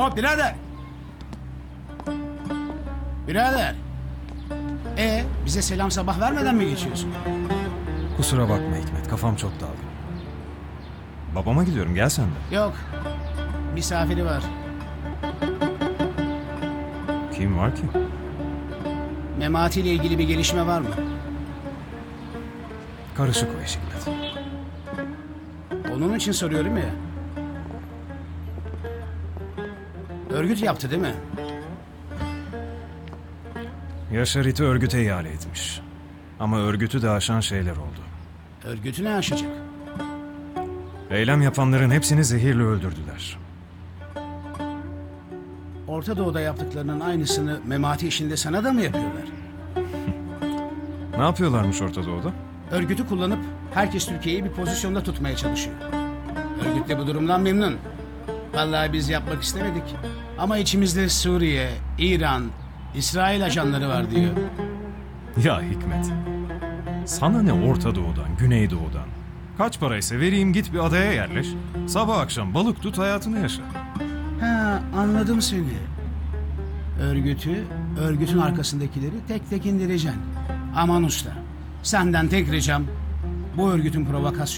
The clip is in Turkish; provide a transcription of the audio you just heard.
Hop birader. Birader. Bize selam sabah vermeden mi geçiyorsun? Kusura bakma Hikmet, kafam çok daldı. Babama gidiyorum, gel sen de. Yok. Misafiri var. Kim var ki? Memati ile ilgili bir gelişme var mı? Karışık o iş Hikmet. Onun için soruyorum ya. Örgüt yaptı değil mi? Yaşar İt'i örgüte ihale etmiş. Ama örgütü de aşan şeyler oldu. Örgütü ne aşacak? Eylem yapanların hepsini zehirle öldürdüler. Orta Doğu'da yaptıklarının aynısını Memati işinde sana da mı yapıyorlar? Ne yapıyorlarmış Orta Doğu'da? Örgütü kullanıp herkes Türkiye'yi bir pozisyonda tutmaya çalışıyor. Örgüt de bu durumdan memnun. Vallahi biz yapmak istemedik. Ama içimizde Suriye, İran, İsrail ajanları var diyor. Ya Hikmet, sana ne Orta Doğu'dan, Güney Doğu'dan? Kaç paraysa vereyim, git bir adaya yerleş. Sabah akşam balık tut, hayatını yaşa. Ha, anladım seni. Örgütün arkasındakileri tek tek indireceksin. Aman usta, senden tek ricam bu örgütün provokasyonu